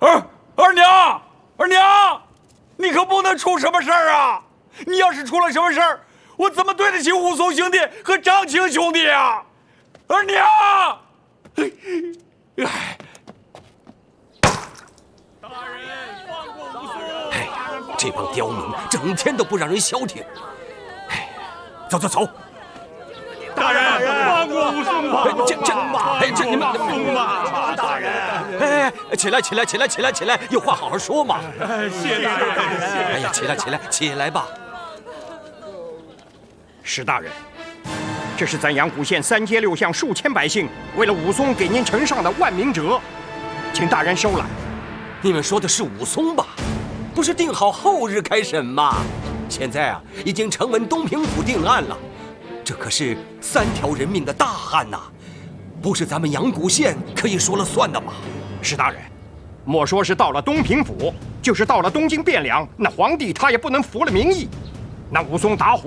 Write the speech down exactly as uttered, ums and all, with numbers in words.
二二娘，二娘，你可不能出什么事儿啊！你要是出了什么事儿，我怎么对得起武松兄弟和张青兄弟啊？二娘，哎， 大人放过武松！ 哎，这帮刁民整天都不让人消停。哎，走走走。 大人，放过武松吧！ 这这，哎，这你们松吧，大人！ 哎，起来，起来，起来，起来，起来，有话好好说嘛！ 谢大人， 哎呀，起来，起来，起来吧！ 石大人，这是咱阳谷县三街六巷数千百姓为了武松给您呈上的万民折，请大人收来。 你们说的是武松吧？不是定好后日开审吗？现在啊，已经呈文东平府定案了。 这可是三条人命的大案呐，不是咱们阳谷县可以说了算的吗？ 石大人，莫说是到了东平府，就是到了东京汴梁，那皇帝他也不能服了民意。那武松打虎。